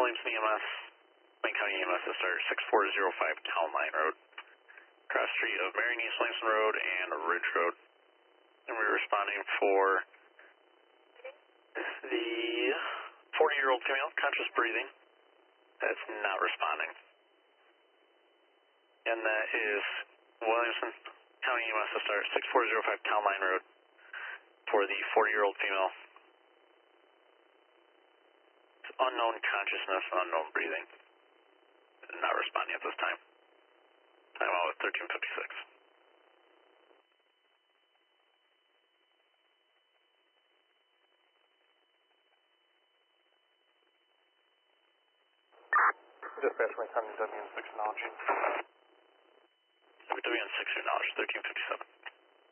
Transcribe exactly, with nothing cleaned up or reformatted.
Williamson E M S, Wayne County E M S to start six four zero five Town Line Road, cross street of Marion East Williamson Road and Ridge Road. And we're responding for the forty-year-old female, conscious breathing, that's not responding. And that is Williamson County E M S to start six four zero five Town Line Road for the forty-year-old female. It's unknown consciousness, unknown breathing. Not responding at this time. Time out with thirteen fifty-six. Dispatch Wayne County W N six acknowledging. W N six acknowledged, thirteen fifty-seven.